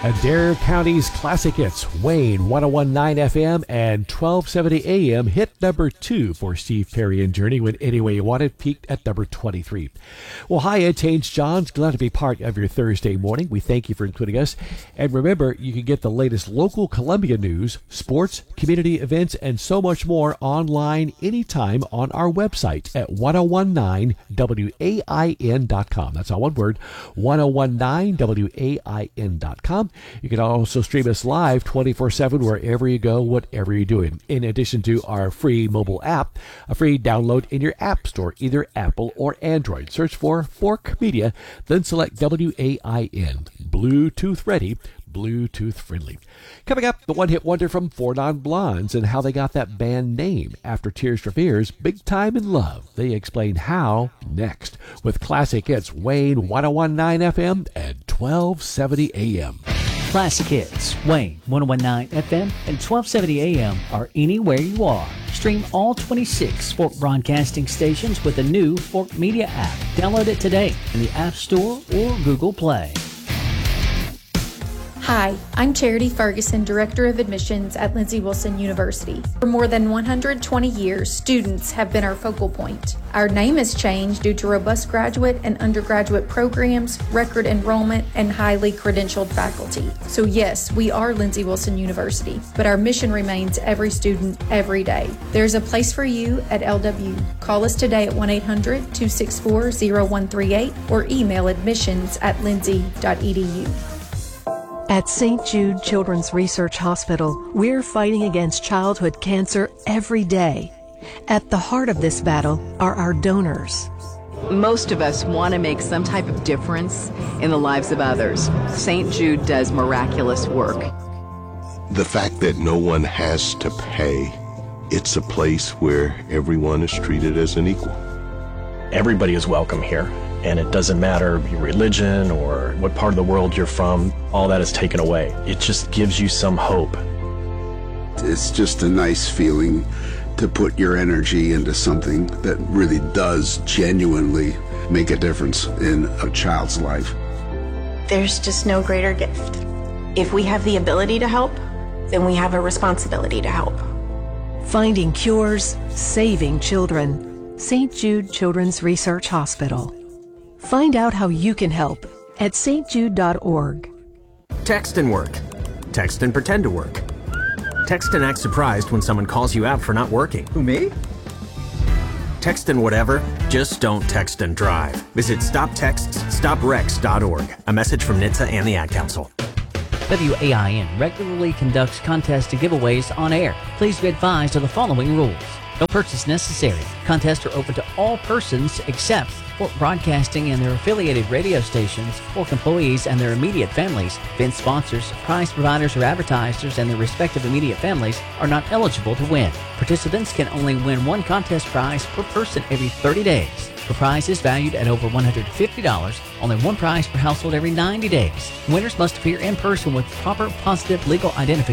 Adair County's classic hits, Wayne, 1019 FM and 1270 AM, hit number 2 for Steve Perry and Journey when Any Way You Want It peaked at number 23. Well, hi, Ed Taines Johns. Glad to be part of your Thursday morning. We thank you for including us. And remember, you can get the latest local Columbia news, sports, community events, and so much more online anytime on our website at 1019WAIN.com. That's all one word, 1019WAIN.com. You can also stream us live 24/7 wherever you go, whatever you're doing. In addition to our free mobile app, a free download in your app store, either Apple or Android. Search for Fork Media, then select WAIN. Bluetooth ready, Bluetooth friendly. Coming up, the one-hit wonder from Four Non-Blondes and how they got that band name after Tears for Fears, Big Time in Love. They explain how next with classic hits Wayne, 1019 FM and 1270 AM. Classic hits, Wayne, 1019 FM and 1270 AM are anywhere you are. Stream all 26 Fork Broadcasting stations with the new Fork Media app. Download it today in the App Store or Google Play. Hi, I'm Charity Ferguson, Director of Admissions at Lindsey Wilson University. For more than 120 years, students have been our focal point. Our name has changed due to robust graduate and undergraduate programs, record enrollment, and highly credentialed faculty. So yes, we are Lindsey Wilson University, but our mission remains every student, every day. There's a place for you at LW. Call us today at 1-800-264-0138 or email admissions@lindsey.edu. At St. Jude Children's Research Hospital, we're fighting against childhood cancer every day. At the heart of this battle are our donors. Most of us want to make some type of difference in the lives of others. St. Jude does miraculous work. The fact that no one has to pay, it's a place where everyone is treated as an equal. Everybody is welcome here. And it doesn't matter your religion or what part of the world you're from, all that is taken away. It just gives you some hope. It's just a nice feeling to put your energy into something that really does genuinely make a difference in a child's life. There's just no greater gift. If we have the ability to help, then we have a responsibility to help. Finding cures, saving children. St. Jude Children's Research Hospital. Find out how you can help at stjude.org. Text and work. Text and pretend to work. Text and act surprised when someone calls you out for not working. Who, me? Text and whatever, just don't text and drive. Visit StopTextsStopWrecks.org. A message from NHTSA and the Ad Council. WAIN regularly conducts contests and giveaways on air. Please be advised of the following rules. No purchase necessary. Contests are open to all persons except Fork Broadcasting and their affiliated radio stations, Fork employees and their immediate families. Event sponsors, prize providers, or advertisers and their respective immediate families are not eligible to win. Participants can only win one contest prize per person every 30 days. Per prize is valued at over $150. Only one prize per household every 90 days. Winners must appear in person with proper positive legal identification